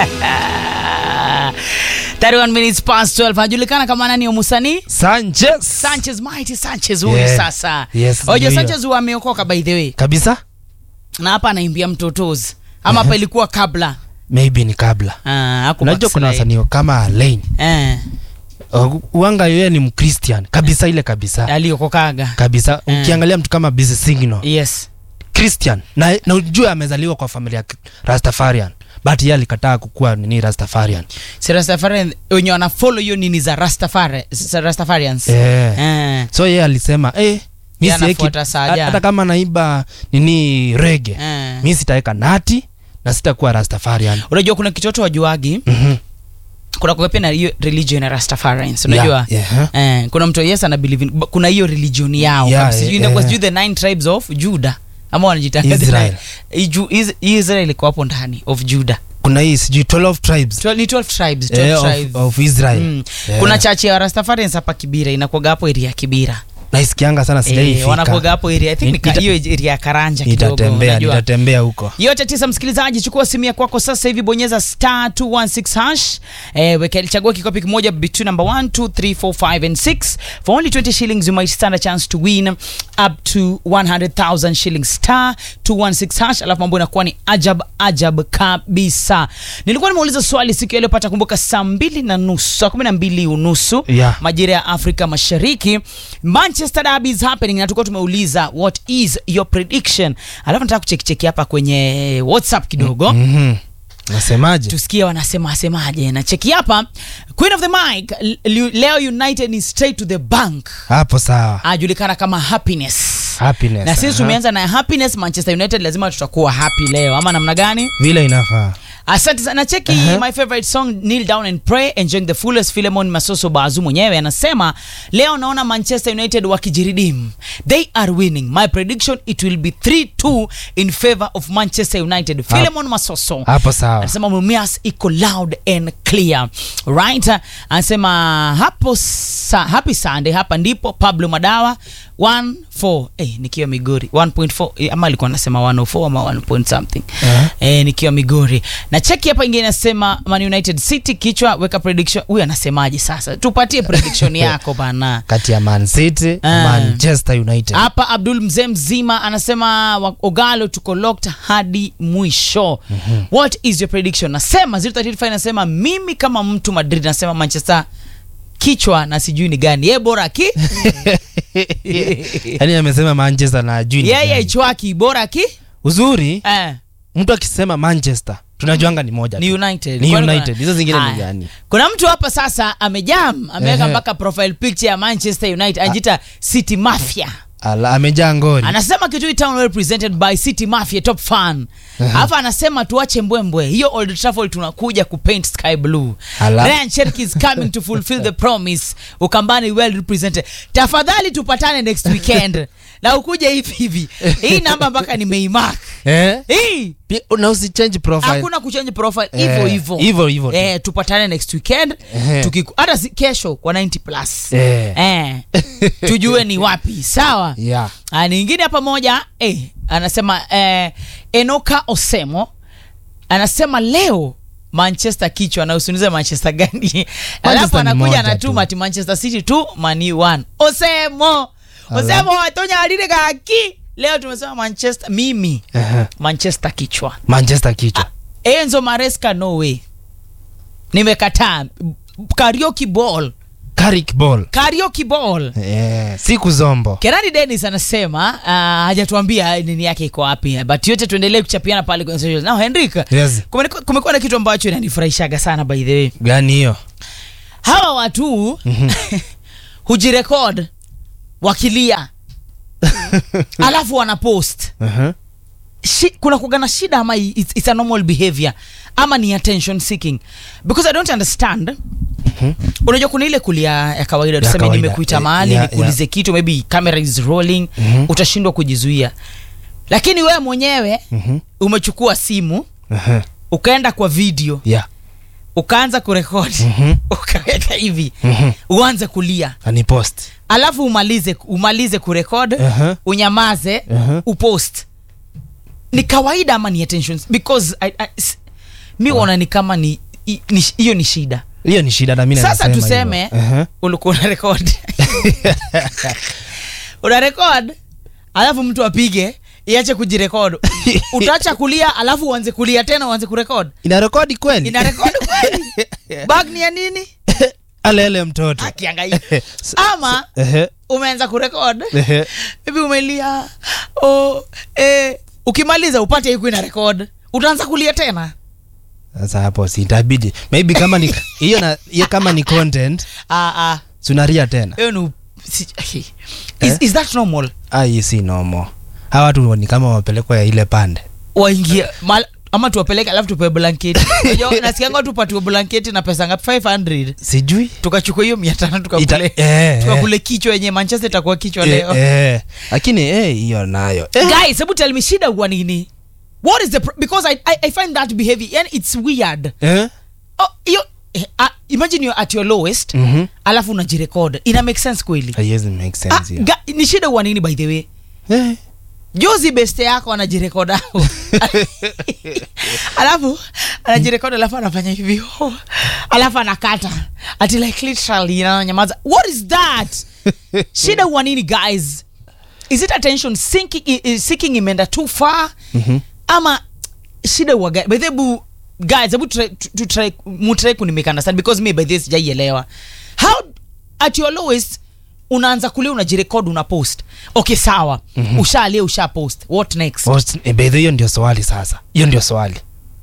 31 minutes past 12. Anajulikana kama nani Omusani? Sanchez, Mighty Sanchez huyu sasa. Yes, Oje Sanchez ameokoka by the way. Kabisa? Na hapa anaimbia mtotozi. Ama hapa ilikuwa kabla. Maybe ni kabla. Unajua kuna wasanii kama Lane. Uanga yeye ni Mkristian. Kabisa ile kabisa. Aliokokaga. Kabisa. Ukiangalia mtu kama Busy Signal. Yes. Christian. Na unajua amezaliwa kwa familia Rastafarian. But yeye alikataa kukua nini Rastafarian. Si Rastafarian wenye wana follow hiyo nini za Rastafarians. So yeye alisema mimi sieki hata kama naiba nini reggae. Mimi sitaweka nati na sitakuwa Rastafarian. Unajua kuna kitoto wajuagi. Kuna kwa pia na hiyo religion ya Rastafarians unajua kuna mtu yes ana believe kuna hiyo religion yao sijui ndio kwa the 9 tribes of Judah ama wanajitangaza Israel iko hapo ndani of Judah. Kuna hii sijui 12 tribes 12 tribes of Israel. Kuna church ya Rastafarians hapa Kibira inakuwa hapo area ya Kibira. Naisikianga sana sijaifika. Wanakuwa hapo area I think hiyo area ya Karanja kidogo. Nitatembea huko. Yote tisa msikilizaji, chukua simu yako kwako sasa hivi, bonyeza *216#. Weka chagua kikopi kimoja between number 1 2 3 4 5 and 6 for only 20 shillings you might stand a chance to win up to 100,000 shillings. *216#, alafu mambo inakuwa ni ajab kabisa. Nilikuwa nimeuliza swali siku ile pata kumbuka saa 2:30 saa 12:30 majira ya Afrika Mashariki. Manchester Derby is happening na tulikuwa tumeuliza what is your prediction. Alafu nataka kucheki hapa kwenye WhatsApp kidogo. Nasemaje? Tusikie wanasemaje. Na cheki hapa Queen of the Mic leo United ni straight to the bank. Hapo sawa. Ajulikana kama Happiness. Na sisi tumeanza na Happiness. Manchester United lazima tutakuwa happy leo ama namna gani? Vile inafaa. Asante sana. Cheki my favorite song Kneel Down and Pray enjoying the fullest. Philemon Masoso Bazu mwenyewe anasema leo naona Manchester United wakijiridim. They are winning. My prediction it will be 3-2 in favor of Manchester United. Philemon Masoso. Hapo sawa. Anasema Mumias iko loud and clear. Right? Anasema happy Sunday hapa ndipo Pablo Madawa 1-4 nikiwa Migori 1.4 ama alikuwa anasema 104 ama 1 point something. Nikiwa Migori. Na cheki hapa ingine nasema Man United City kichwa weka prediction. Huyu anasemaje sasa? Tupatie prediction yako bana. Kati ya Man City na Manchester United. Hapa Abdul Mzee Mzima anasema Ogalo tuko locked hadi mwisho. What is your prediction? Nasema 035 nasema mimi kama mtu Madrid nasema Manchester kichwa na sijui ni gani. Bora ki. Yaani amesema Manchester na ajui ni gani. Yeye chwaki bora ki. Uzuri. Mtu akisema Manchester tunajuanga ni moja. Ni United. Ni United. Hizo zingine ni gani? Kuna mtu hapa sasa ameweka mpaka profile picture ya Manchester United anajita City Mafia. Amejaa ngori. Anasema Kitui Town represented by City Mafia top fan. Hapa anasema tuache mbwembwe. Hiyo Old Trafford tunakuja kupaint sky blue. Ryan Cherki is coming to fulfill the promise. Ukambani well represented. Tafadhali tupatane next weekend. Na ukuje hivi. Hii namba mpaka nimeimark. Hii na usichange profile. Hakuna kuchange profile hivyo. Tupatane next weekend. Hata kesho kwa 90+. Tujue ni wapi. Sawa? Yeah. Nyingine hapa moja anasema Enoka Osemo anasema leo Manchester kichwa na usunize Manchester gani? Alafu anakuja anatuma ati Manchester City 2 Man U 1. Osemo watonya alile kaki. Leo tumesema Manchester mimi. Manchester kichwa. Enzo Maresca no way. Nimekataa. Karaoke ball. Siku zombo. Kerani Dennis anasema hajatuambia nini yake iko wapi. But yote tuendelee kuchapiana pale kwenye social. Now Henrik. Yes. Kumekuwa na kitu ambacho inanifurahishaga sana by the way. Gani hiyo? Hawa watu hujirecord wakilia. Alafu wanapost. Kuna kugana shida ama it's a normal behavior ama ni attention seeking because I don't understand. Unajua kuna ile kulia ya kawaida tuseme nimekuita mahali nikuulize kitu maybe camera is rolling utashindwa kujizuia. Lakini wewe mwenyewe umechukua simu ukaenda kwa video ukaanza kurekodi ukaweka hivi uanze kulia ani post alafu umalize kurekodi unyamaze upost. Ni kawaida ama ni attention because mi uona ni kama ni hiyo ni shida. Hiyo ni shida na mimi nasema. Sasa tuseme ulikuwa una record. Una record alafu mtu apige iache kujirecord. Utaacha kulia alafu uanze kulia tena uanze kurecord. Ina record kweli? Ina record kweli? Bag ni ya nini? Alele mtoto. Akiangalia. Ama umeanza kurecord. Bibi umelia. Ukimaliza upate yuko ina record. Utaanza kulia tena. Sasa hapo si itabidi. Maybe kama ni hiyo kama ni content. Sunaria tena. Hiyo ni is that normal? Si normal. Hawa watu ni kama wapelekwa ya ile pande. Waingia ama tuwapeleke alafu tupewe blanket. Unajua nasikianga watu patiwe blanket na pesa ngapi? 500. Sijui. Tukachukua hiyo 500 tukakule. Tukakule kichwa yenye Manchester itakuwa kichwa leo. Lakini hiyo nayo. Guys, hebu tell me shida kwa nini? What is the because I find that behavior and it's weird. Imagine you're at your lowest, alafu unajirecord. Ina make sense kweli? Yes, it makes sense. Ni shida kwa nini by the way? Jozi beste yako anajirecord hapo. Alafu anajirecord alafu anafanya hivi. Alafu anakata. Ati like literally ananyamaza. What is that? Shida kwa nini guys? Is it attention seeking imeenda too far? Ama shida wa guys? By the way guys, hebu try kunimake understand because me by this sijaielewa. How at your lowest unaanza kulia unajirecord una post. Okay sawa. Ushalia usha post. What next? By the hiyo ndio swali sasa. Hiyo ndio swali.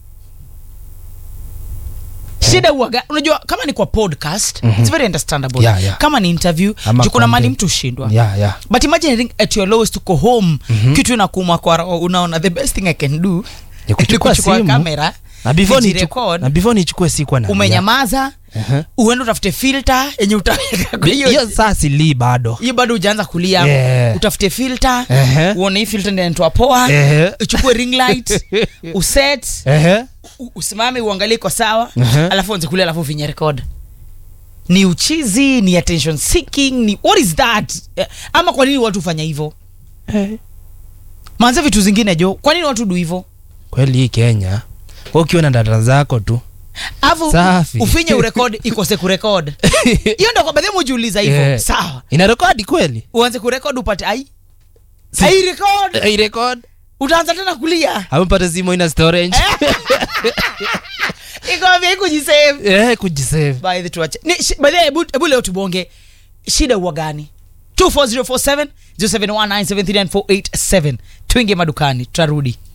Shida huaga unajua kama ni kwa podcast it's very understandable. Kama ni interview kuna mali mtu shindwa. But imagine at your lowest to go home kitu inakuuma kwa unaona the best thing I can do ni kuchukua kamera na before nichukue siku na umenyamaza uende utafute filter yenye utaweka hiyo sasa li bado hiyo bado hujaanza kulia utafute filter uone hii filter ndio inatoa poa uchukue ring light uset usimame uangalie kwa sawa alafu anze kulia alafu finye record. Ni uchizi, ni attention seeking, ni what is that? Ama kwa nini watu fanya hivyo? Manze vitu zingine jo, kwa nini watu do hivyo? Kweli hii Kenya ukiwa na data zako tu afu ufinye urecord ikose kurecord. Hiyo ndio kwa baadhi mjiuliza hivyo. Sawa. Ina record kweli? Uanze kurecord upate record. Utaanza tena kulia. Hampata simu ina storage. Iko kujisave. Kujisave. By the tuache. By the ebu leo tubonge. Shida huwa gani? 24047 0719739487. Tuingie madukani, tutarudi.